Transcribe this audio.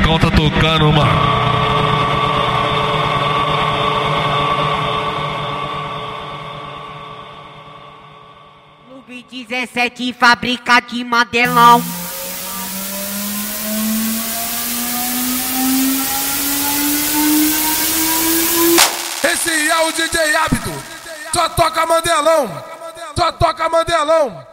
Chicão tá tocando, mano. Clube 17, fábrica de Mandelão. Esse é o DJ Hábito. Só toca Mandelão. Só toca Mandelão.